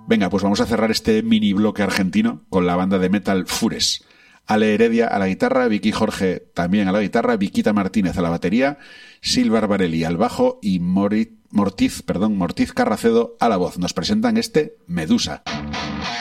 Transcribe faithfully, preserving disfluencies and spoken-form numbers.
Venga, pues vamos a cerrar este mini bloque argentino con la banda de metal Fures. Ale Heredia a la guitarra, Vicky Jorge también a la guitarra, Viquita Martínez a la batería, Sil Barbarelli al bajo y Morit, Mortiz, perdón, Mortiz Carracedo a la voz. Nos presentan este Medusa.